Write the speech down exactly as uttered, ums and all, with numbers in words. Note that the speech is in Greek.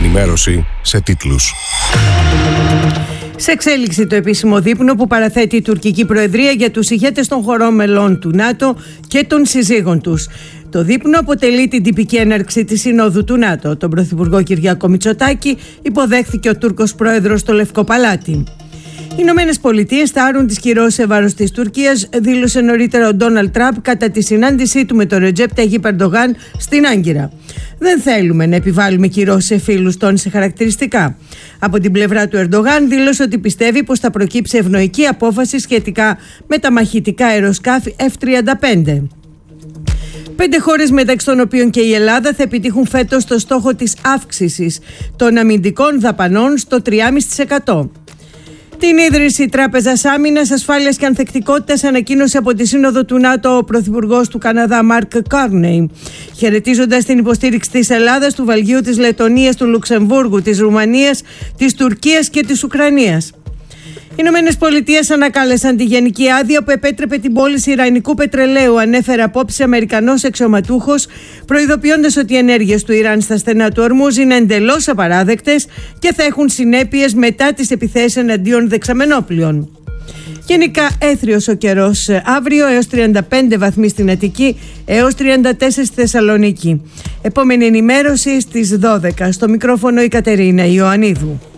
ενημέρωση σε τίτλους. Σε εξέλιξη το επίσημο δείπνο που παραθέτει η τουρκική προεδρία για τους ηγέτες των χωρών μελών του ΝΑΤΟ και των συζύγων τους. Το δείπνο αποτελεί την τυπική έναρξη της Συνόδου του ΝΑΤΟ. Τον Πρωθυπουργό Κυριάκο Μητσοτάκη υποδέχθηκε ο Τούρκος πρόεδρος στο Λευκό Παλάτι. Οι Ηνωμένες Πολιτείες θα άρουν τις κυρώσεις σε βάρος της Τουρκίας, δήλωσε νωρίτερα ο Ντόναλντ Τραμπ κατά τη συνάντησή του με τον Ρετζέπ Ταγιίπ Ερντογάν στην Άγκυρα. Δεν θέλουμε να επιβάλλουμε κυρώσεις σε φίλους, τόνισε χαρακτηριστικά. Από την πλευρά του Ερντογάν δήλωσε ότι πιστεύει πως θα προκύψει ευνοϊκή απόφαση σχετικά με τα μαχητικά αεροσκάφη εφ τριάντα πέντε. Πέντε χώρες, μεταξύ των οποίων και η Ελλάδα, θα επιτύχουν φέτος το στόχο της αύξησης των αμυντικών δαπανών στο τρία κόμμα πέντε τοις εκατό. Την ίδρυση Τράπεζας Άμυνας, Ασφάλειας και Ανθεκτικότητας ανακοίνωσε από τη Σύνοδο του ΝΑΤΟ ο Πρωθυπουργός του Καναδά Μάρκ Κάρνεϊ, χαιρετίζοντας την υποστήριξη της Ελλάδας, του Βελγίου, της Λεττονίας, του Λουξεμβούργου, της Ρουμανίας, της Τουρκίας και της Ουκρανίας. Οι Ηνωμένες Πολιτείες ανακάλεσαν τη γενική άδεια που επέτρεπε την πώληση ιρανικού πετρελαίου, ανέφερε απόψε Αμερικανός αξιωματούχος, προειδοποιώντας ότι οι ενέργειες του Ιράν στα στενά του Ορμούζ είναι εντελώς απαράδεκτες και θα έχουν συνέπειες μετά τις επιθέσεις εναντίον δεξαμενόπλων. Γενικά έθριος ο καιρός αύριο, έως τριάντα πέντε βαθμοί στην Αττική, έως τριάντα τέσσερα στη Θεσσαλονίκη. Επόμενη ενημέρωση στις δώδεκα. Στο μικρόφωνο η Κατερίνα Ιωαννίδου.